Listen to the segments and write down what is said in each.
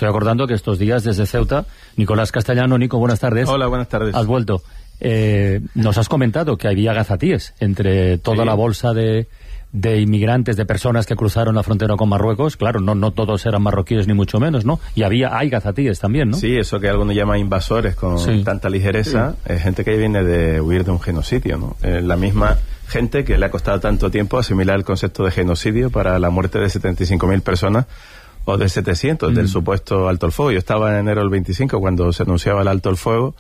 estoy acordando que estos días desde Ceuta, Nicolás Castellano, Nico, buenas tardes. Hola, buenas tardes. Has vuelto. Nos has comentado que había gazatíes entre toda la bolsa de inmigrantes, de personas que cruzaron la frontera con Marruecos. Claro, no todos eran marroquíes ni mucho menos, ¿no? Y hay gazatíes también, ¿no? Sí, eso que algunos llaman invasores con tanta ligereza, es gente que viene de huir de un genocidio, ¿no? La misma gente que le ha costado tanto tiempo asimilar el concepto de genocidio para la muerte de 75.000 personas o de 700 del supuesto alto el fuego. Yo estaba en enero del 25 cuando se anunciaba el alto el fuego.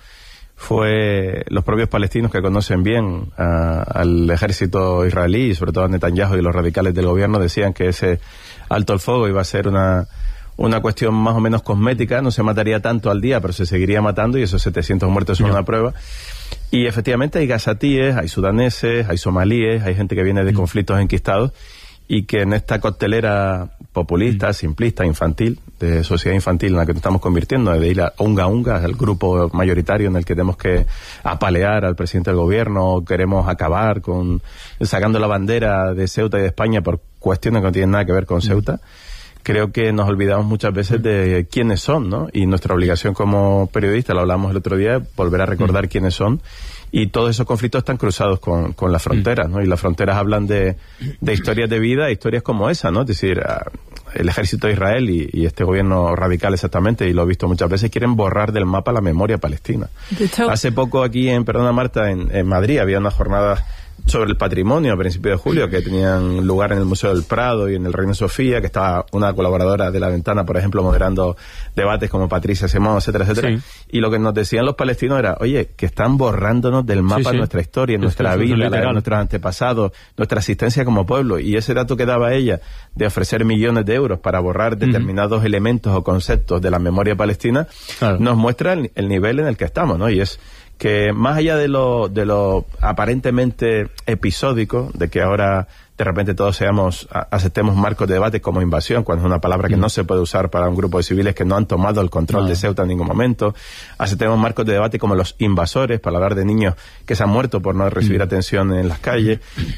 Fue los propios palestinos que conocen bien al ejército israelí y sobre todo a Netanyahu y los radicales del gobierno decían que ese alto el fuego iba a ser una cuestión más o menos cosmética, no se mataría tanto al día, pero se seguiría matando y esos 700 muertos son una prueba. Y efectivamente hay gazatíes, hay sudaneses, hay somalíes, hay gente que viene de conflictos enquistados y que en esta coctelera populista, simplista, infantil, de sociedad infantil en la que nos estamos convirtiendo, de ir a unga, el grupo mayoritario en el que tenemos que apalear al presidente del gobierno, queremos acabar sacando la bandera de Ceuta y de España por cuestiones que no tienen nada que ver con Ceuta. Creo que nos olvidamos muchas veces de quiénes son, ¿no? Y nuestra obligación como periodistas, lo hablamos el otro día, volver a recordar quiénes son. Y todos esos conflictos están cruzados con las fronteras, ¿no? Y las fronteras hablan de historias de vida, historias como esa, ¿no? Es decir, el ejército de Israel y este gobierno radical exactamente, y lo he visto muchas veces, quieren borrar del mapa la memoria palestina. Hace poco aquí en Madrid, había una jornada sobre el patrimonio a principios de julio que tenían lugar en el Museo del Prado y en el Reina Sofía, que estaba una colaboradora de La Ventana, por ejemplo, moderando debates como Patricia Simón, etcétera, etcétera. Sí. Y lo que nos decían los palestinos era, oye, que están borrándonos del mapa nuestra historia, nuestra vida, la de nuestros antepasados, nuestra existencia como pueblo. Y ese dato que daba ella de ofrecer millones de euros para borrar determinados elementos o conceptos de la memoria palestina, nos muestra el nivel en el que estamos, ¿no? Y es que más allá de lo aparentemente episódico, de que ahora de repente todos aceptemos marcos de debate como invasión, cuando es una palabra que no se puede usar para un grupo de civiles que no han tomado el control de Ceuta en ningún momento, aceptemos marcos de debate como los invasores, para hablar de niños que se han muerto por no recibir atención en las calles.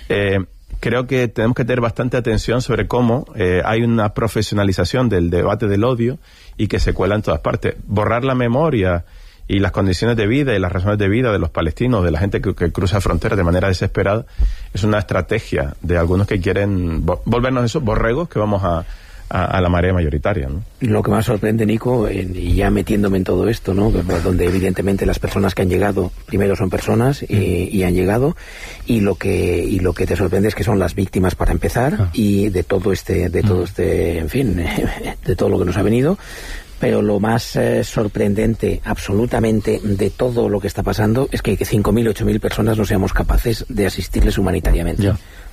Creo que tenemos que tener bastante atención sobre cómo hay una profesionalización del debate del odio y que se cuela en todas partes. Borrar la memoria y las condiciones de vida y las razones de vida de los palestinos, de la gente que cruza fronteras de manera desesperada, es una estrategia de algunos que quieren volvernos esos borregos que vamos a la marea mayoritaria, ¿no? Lo que más sorprende, Nico, y ya metiéndome en todo esto, ¿no? Donde evidentemente las personas que han llegado primero son personas y han llegado, y lo que te sorprende es que son las víctimas para empezar, y de todo este, en fin, de todo lo que nos ha venido. Pero lo más sorprendente absolutamente de todo lo que está pasando es que 5.000, 8.000 personas no seamos capaces de asistirles humanitariamente.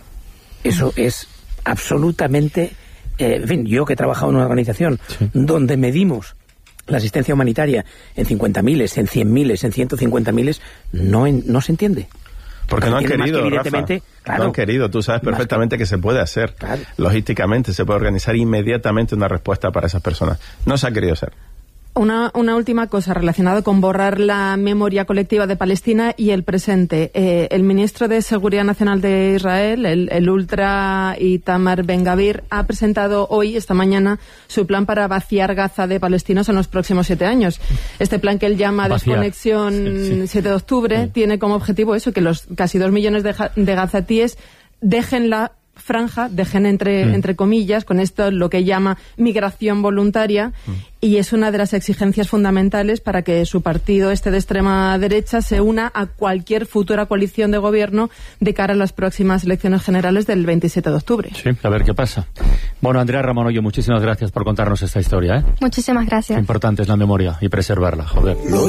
Eso es absolutamente... en fin, yo que he trabajado en una organización donde medimos la asistencia humanitaria en 50.000, en 100.000, en 150.000, no se entiende. Porque no han querido, Rafa. Claro, no han querido. Tú sabes perfectamente que se puede hacer. Claro. Logísticamente se puede organizar inmediatamente una respuesta para esas personas. No se ha querido hacer. Una última cosa relacionada con borrar la memoria colectiva de Palestina y el presente. El ministro de Seguridad Nacional de Israel, el ultra Itamar Ben-Gvir, ha presentado hoy, esta mañana, su plan para vaciar Gaza de palestinos en los próximos 7 años. Este plan, que él llama Desconexión 7 de octubre, tiene como objetivo eso, que los casi 2 millones de gazatíes dejen la franja, dejen entre comillas, con esto lo que llama migración voluntaria, y es una de las exigencias fundamentales para que su partido de extrema derecha se una a cualquier futura coalición de gobierno de cara a las próximas elecciones generales del 27 de octubre. Sí, a ver qué pasa. Bueno, Andrea Ramón Hoyo, muchísimas gracias por contarnos esta historia, ¿eh? Muchísimas gracias. Qué importante es la memoria y preservarla, joder.